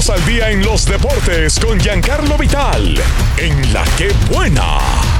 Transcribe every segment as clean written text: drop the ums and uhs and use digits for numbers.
Ponnos al día en los deportes con Giancarlo Vital, en La Que Buena.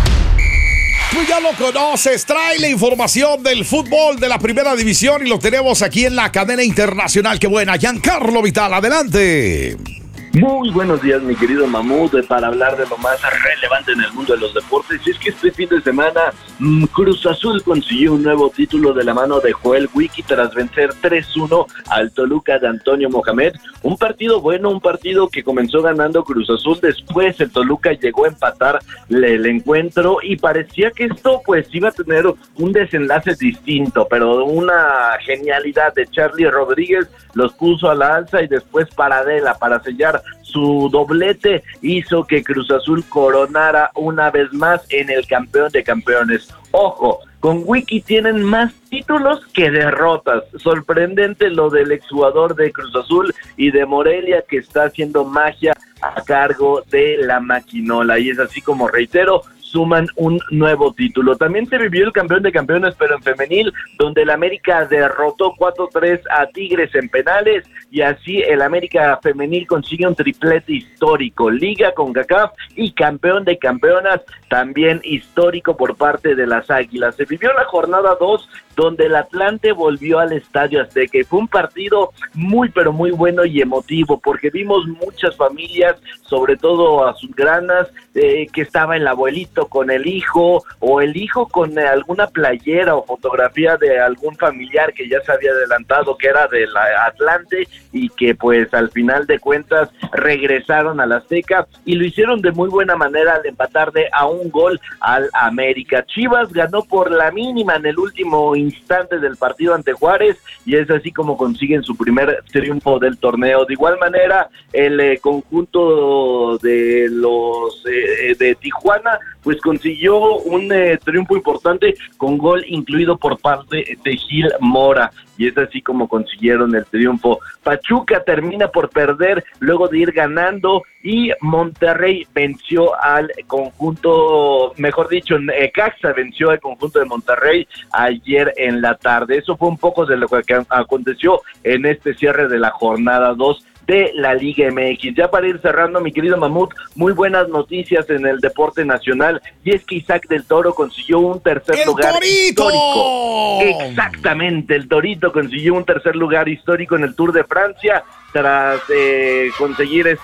Tú ya lo conoces, trae la información del fútbol de la primera división y lo tenemos aquí en la cadena internacional. ¡Qué buena! Giancarlo Vital, adelante. Muy buenos días, mi querido Mamut, para hablar de lo más relevante en el mundo de los deportes. Y es que este fin de semana Cruz Azul consiguió un nuevo título de la mano de Joel Wiki tras vencer 3-1 al Toluca de Antonio Mohamed. Un partido bueno, un partido que comenzó ganando Cruz Azul, después el Toluca llegó a empatar el encuentro y parecía que esto pues iba a tener un desenlace distinto, pero una genialidad de Charlie Rodríguez los puso a la alza y después Paradela para sellar su doblete hizo que Cruz Azul coronara una vez más en el campeón de campeones. Ojo, con Wiki tienen más títulos que derrotas. Sorprendente lo del exjugador de Cruz Azul y de Morelia que está haciendo magia a cargo de la maquinola. Y es así como, reitero, suman un nuevo título. También se vivió el campeón de campeones, pero en femenil, donde el América derrotó 4-3 a Tigres en penales, y así el América femenil consigue un triplete histórico, Liga, CONCACAF y campeón de campeonas, también histórico por parte de las Águilas. Se vivió la jornada 2, donde el Atlante volvió al Estadio Azteca, y fue un partido muy, pero muy bueno y emotivo, porque vimos muchas familias, sobre todo azulgranas, que estaba el abuelito con el hijo, o el hijo con alguna playera o fotografía de algún familiar que ya se había adelantado que era del Atlante, y que pues al final de cuentas regresaron al Azteca, y lo hicieron de muy buena manera al empatar de a un gol al América. Chivas ganó por la mínima en el último instante del partido ante Juárez, y es así como consiguen su primer triunfo del torneo. De igual manera, el conjunto de los de Tijuana pues consiguió un triunfo importante con gol incluido por parte de Gil Mora, y es así como consiguieron el triunfo. Pachuca termina por perder luego de ir ganando, y Monterrey venció al conjunto, mejor dicho, Necaxa venció al conjunto de Monterrey ayer en la tarde. Eso fue un poco de lo que aconteció en este cierre de la jornada 2 de la Liga MX. Ya para ir cerrando, mi querido Mamut, muy buenas noticias en el deporte nacional, y es que Isaac del Toro consiguió un tercer lugar histórico. Exactamente, el Torito consiguió un tercer lugar histórico en el Tour de Francia, tras conseguir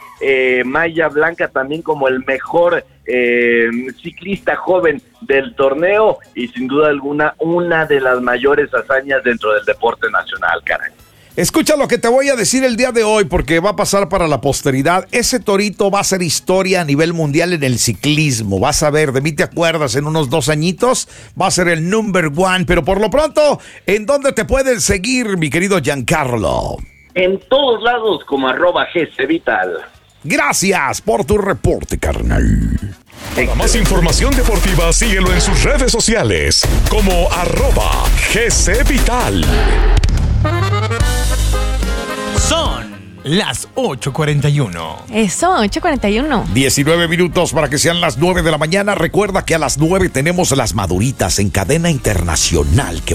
Malla Blanca también como el mejor ciclista joven del torneo, y sin duda alguna una de las mayores hazañas dentro del deporte nacional, caray. Escucha lo que te voy a decir el día de hoy, porque va a pasar para la posteridad. Ese Torito va a ser historia a nivel mundial en el ciclismo. Vas a ver, de mí te acuerdas, en unos 2 añitos va a ser el number 1. Pero por lo pronto, ¿en dónde te pueden seguir, mi querido Giancarlo? En todos lados como @GCVital. Gracias por tu reporte, carnal. Para más información deportiva, síguelo en sus redes sociales como @GCVital. Son las 8:41. Eso, 8:41. 19 minutos para que sean las 9 de la mañana. Recuerda que a las 9 tenemos las maduritas en cadena internacional.